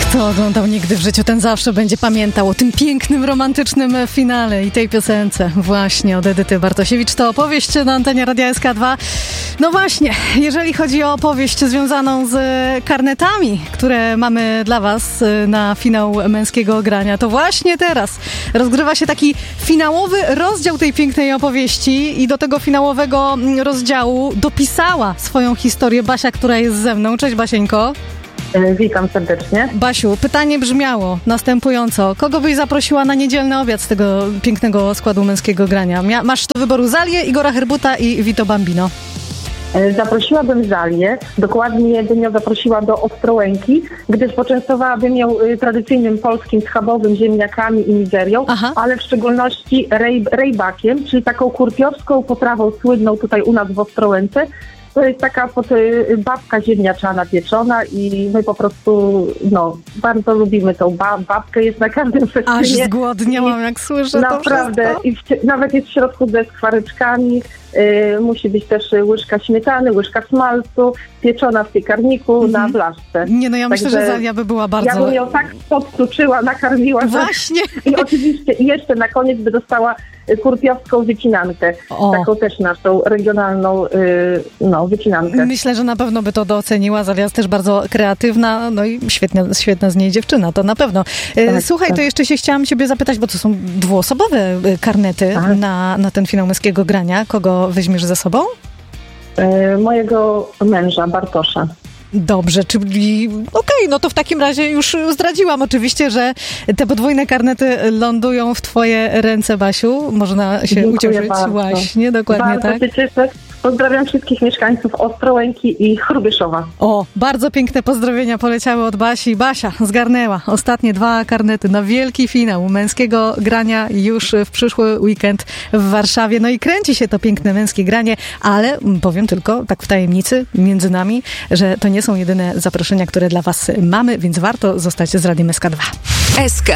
Kto oglądał nigdy w życiu, ten zawsze będzie pamiętał o tym pięknym, romantycznym finale i tej piosence właśnie od Edyty Bartosiewicz. To opowieść na antenie Radia SK2. No właśnie, jeżeli chodzi o opowieść związaną z karnetami, które mamy dla Was na finał męskiego grania, to właśnie teraz rozgrywa się taki finałowy rozdział tej pięknej opowieści i do tego finałowego rozdziału dopisała swoją historię Basia, która jest ze mną. Cześć Basieńko. Witam serdecznie. Basiu, pytanie brzmiało następująco. Kogo byś zaprosiła na niedzielny obiad z tego pięknego składu męskiego grania? Masz do wyboru Zalię, Igora Herbuta i Vito Bambino. Zaprosiłabym Zalię, dokładnie bym ją zaprosiła do Ostrołęki, gdyż poczęstowałabym ją tradycyjnym polskim schabowym ziemniakami i mizerią, ale w szczególności rejbakiem, czyli taką kurpiowską potrawą słynną tutaj u nas w Ostrołęce. To jest taka babka ziemniaczana pieczona i my po prostu bardzo lubimy tą babkę, jest na każdym festynie. Aż zgłodniałam, jak słyszę naprawdę, to wszystko. Nawet jest w środku ze skwareczkami, musi być też łyżka śmietany, łyżka smalcu, pieczona w piekarniku na blaszce. Nie, no ja myślę, że Zalia by była bardzo... Ja bym ją tak podtuczyła, nakarmiła. Właśnie. I oczywiście jeszcze na koniec by dostała kurpiowską wycinankę. Taką też naszą regionalną wycinankę. Myślę, że na pewno by to doceniła. Zalia jest też bardzo kreatywna, no i świetna z niej dziewczyna, to na pewno. Słuchaj, to jeszcze się chciałam ciebie zapytać, bo to są dwuosobowe karnety na ten finał męskiego grania. Kogo weźmiesz ze sobą? Mojego męża, Bartosza. Dobrze, czyli no to w takim razie już zdradziłam oczywiście, że te podwójne karnety lądują w twoje ręce, Basiu. Można się ucieszyć. Bardzo. Właśnie, dokładnie bardzo się cieszę. Pozdrawiam wszystkich mieszkańców Ostrołęki i Chrubyszowa. Bardzo piękne pozdrowienia poleciały od Basi. Basia zgarnęła ostatnie 2 karnety na wielki finał męskiego grania już w przyszły weekend w Warszawie. No i kręci się to piękne męskie granie, ale powiem tylko tak w tajemnicy między nami, że to nie są jedyne zaproszenia, które dla Was mamy, więc warto zostać z Radiem SK2. SK.